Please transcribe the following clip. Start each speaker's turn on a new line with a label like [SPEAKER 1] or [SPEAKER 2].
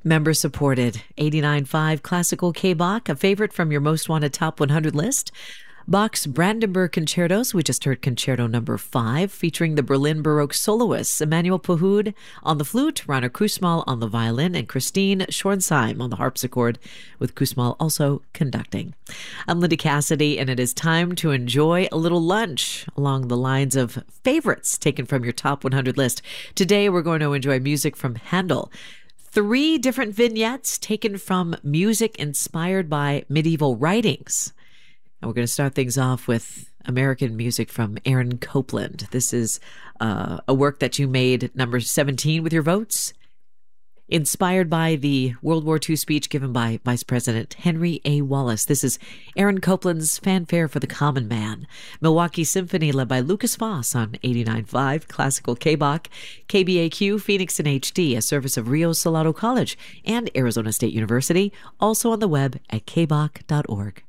[SPEAKER 1] Member supported. 89.5 Classical K-Bach, a favorite from your most wanted top 100 list. Bach's Brandenburg Concertos. We just heard Concerto number 5, featuring the Berlin Baroque soloists Emanuel Pahud on the flute, Rainer Kussmaul on the violin, and Christine Schornsheim on the harpsichord, with Kussmaul also conducting. I'm Linda Cassidy, and it is time to enjoy a little lunch along the lines of favorites taken from your top 100 list. Today, we're going to enjoy music from Handel. 3 different vignettes taken from music inspired by medieval writings. And we're going to start things off with American music from Aaron Copland. This is a work that you made number 17 with your votes, inspired by the World War II speech given by Vice President Henry A. Wallace. This is Aaron Copland's Fanfare for the Common Man. Milwaukee Symphony, led by Lucas Foss on 89.5 Classical K-Bach. KBAQ, Phoenix in HD, a service of Rio Salado College and Arizona State University. Also on the web at kbach.org.